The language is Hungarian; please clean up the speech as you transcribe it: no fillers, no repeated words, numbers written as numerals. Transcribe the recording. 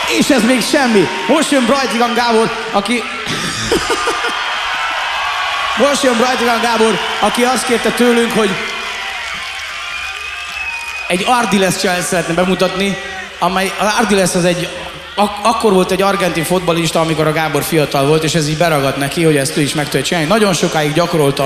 És ez még semmi. Most jön Brajtigan Gábor, aki... Most jön Brajtigan Gábor, aki azt kérte tőlünk, hogy egy Ardiles challenge szeretne bemutatni, amely az Ardiles az egy... Akkor volt egy argentin fotballista, amikor a Gábor fiatal volt, és ez így beragadt neki, hogy ezt ő is meg tudja csinálni. Nagyon sokáig gyakorolta